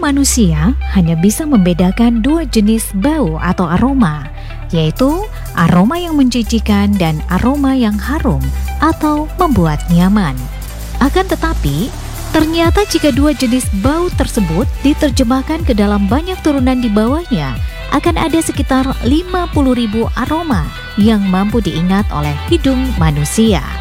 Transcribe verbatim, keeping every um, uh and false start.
manusia hanya bisa membedakan dua jenis bau atau aroma, yaitu aroma yang menjijikan dan aroma yang harum atau membuat nyaman. Akan tetapi, ternyata jika dua jenis bau tersebut diterjemahkan ke dalam banyak turunan di bawahnya, akan ada sekitar lima puluh ribu aroma yang mampu diingat oleh hidung manusia.